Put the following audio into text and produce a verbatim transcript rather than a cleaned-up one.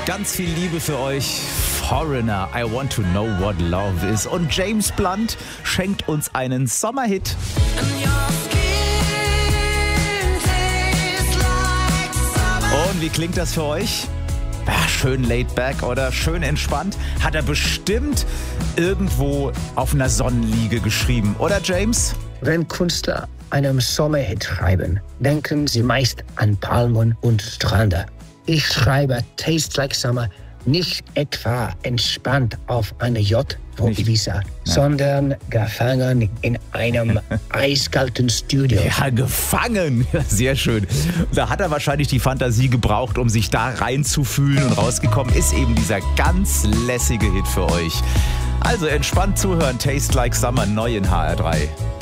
Ganz viel Liebe für euch. Foreigner, I want to know what love is. Und James Blunt schenkt uns einen Sommerhit. Und wie klingt das für euch? Ja, schön laid back oder schön entspannt. Hat er bestimmt irgendwo auf einer Sonnenliege geschrieben, oder James? Wenn Künstler einen Sommerhit schreiben, denken sie meist an Palmen und Strände. Ich schreibe Tastes Like Summer nicht etwa entspannt auf einer Yacht von Nicht. Ibiza, sondern gefangen in einem eiskalten Studio. Ja, gefangen. Ja, sehr schön. Da hat er wahrscheinlich die Fantasie gebraucht, um sich da reinzufühlen, und rausgekommen ist eben dieser ganz lässige Hit für euch. Also entspannt zuhören, Taste Like Summer, neu in H R drei.